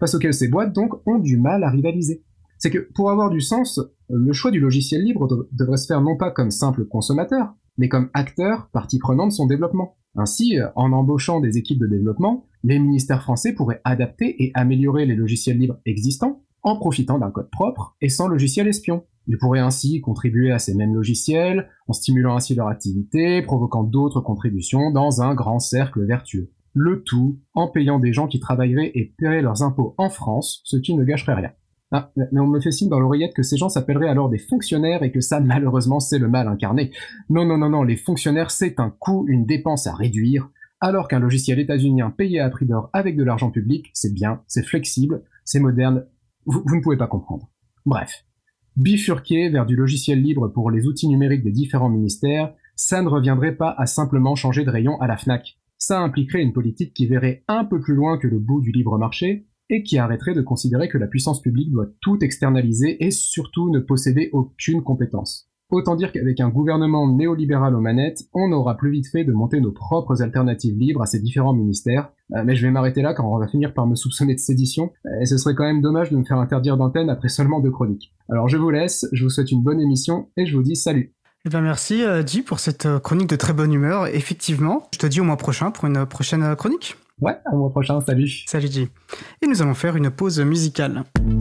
face auxquels ces boîtes donc ont du mal à rivaliser. C'est que pour avoir du sens, le choix du logiciel libre devrait se faire non pas comme simple consommateur, mais comme acteur, partie prenante de son développement. Ainsi, en embauchant des équipes de développement, les ministères français pourraient adapter et améliorer les logiciels libres existants en profitant d'un code propre et sans logiciel espion. Ils pourraient ainsi contribuer à ces mêmes logiciels, en stimulant ainsi leur activité, provoquant d'autres contributions dans un grand cercle vertueux. Le tout en payant des gens qui travailleraient et paieraient leurs impôts en France, ce qui ne gâcherait rien. Ah, mais on me fait signe dans l'oreillette que ces gens s'appelleraient alors des fonctionnaires et que ça, malheureusement, c'est le mal incarné. Non, les fonctionnaires, c'est un coût, une dépense à réduire, alors qu'un logiciel états-unien payé à prix d'or avec de l'argent public, c'est bien, c'est flexible, c'est moderne, vous ne pouvez pas comprendre. Bref, bifurquer vers du logiciel libre pour les outils numériques des différents ministères, ça ne reviendrait pas à simplement changer de rayon à la Fnac. Ça impliquerait une politique qui verrait un peu plus loin que le bout du libre marché, et qui arrêterait de considérer que la puissance publique doit tout externaliser et surtout ne posséder aucune compétence. Autant dire qu'avec un gouvernement néolibéral aux manettes, on aura plus vite fait de monter nos propres alternatives libres à ces différents ministères. Mais je vais m'arrêter là car on va finir par me soupçonner de sédition, et ce serait quand même dommage de me faire interdire d'antenne après seulement 2 chroniques. Alors je vous laisse, je vous souhaite une bonne émission et je vous dis salut. Eh bien merci Guy pour cette chronique de très bonne humeur. Effectivement, je te dis au mois prochain pour une prochaine chronique. Ouais, au mois prochain, salut. Salut Guy. Et nous allons faire une pause musicale.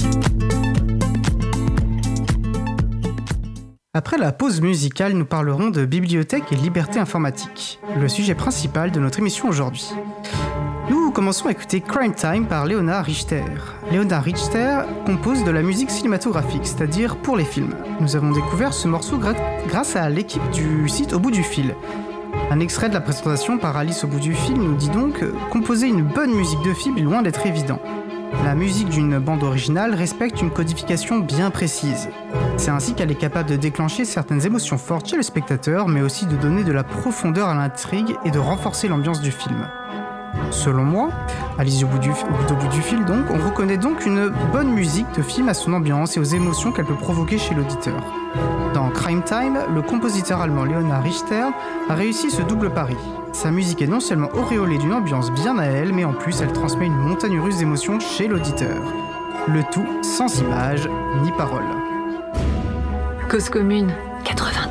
Après la pause musicale, nous parlerons de bibliothèque et liberté informatique, le sujet principal de notre émission aujourd'hui. Nous commençons à écouter Crime Time par Léonard Richter. Léonard Richter compose de la musique cinématographique, c'est-à-dire pour les films. Nous avons découvert ce morceau grâce à l'équipe du site Au bout du fil. Un extrait de la présentation par Alice au bout du fil nous dit donc « Composer une bonne musique de film est loin d'être évident. La musique d'une bande originale respecte une codification bien précise. C'est ainsi qu'elle est capable de déclencher certaines émotions fortes chez le spectateur, mais aussi de donner de la profondeur à l'intrigue et de renforcer l'ambiance du film. Selon moi, Alice au bout du fil donc, on reconnaît donc une bonne musique de film à son ambiance et aux émotions qu'elle peut provoquer chez l'auditeur. Dans Crime Time, le compositeur allemand Léonard Richter a réussi ce double pari. Sa musique est non seulement auréolée d'une ambiance bien à elle, mais en plus elle transmet une montagne russe d'émotions chez l'auditeur. Le tout sans images ni paroles. Cause commune, 80.